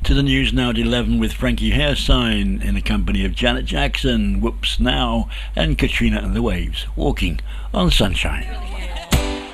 To the news now at 11 with Frankie Hairsign in the company of Janet Jackson, Whoops Now, and Katrina and the Waves, Walking on Sunshine.